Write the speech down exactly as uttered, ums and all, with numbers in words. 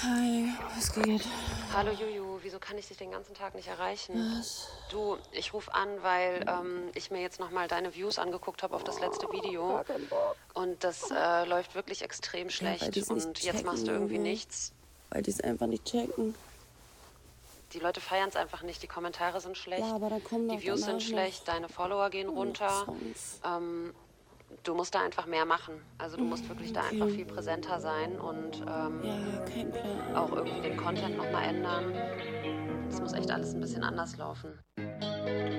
Hi, was geht? Hallo Juju, wieso kann ich dich den ganzen Tag nicht erreichen? Was? Du, ich rufe an, weil ähm, ich mir jetzt nochmal deine Views angeguckt habe auf das letzte Video. Gar keinen Bock. Und das äh, läuft wirklich extrem Ja, weil schlecht. die's nicht Und jetzt machst du checken, irgendwie Junge. nichts. Weil die es einfach nicht checken. Die Leute feiern es einfach nicht, die Kommentare sind schlecht, Ja, aber da kommen die doch Views danach sind schlecht, noch deine Follower gehen runter. Songs. Ähm, du musst da einfach mehr machen. Also du musst wirklich da einfach Okay. viel präsenter sein und ähm, Ja, kein Plan. auch irgendwie den Content nochmal ändern. Es muss echt alles ein bisschen anders laufen.